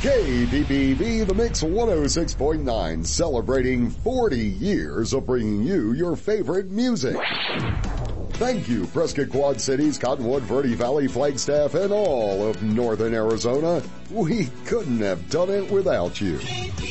KPPV The Mix 106.9, celebrating 40 years of bringing you your favorite music. Thank you, Prescott Quad Cities, Cottonwood, Verde Valley, Flagstaff, and all of Northern Arizona. We couldn't have done it without you.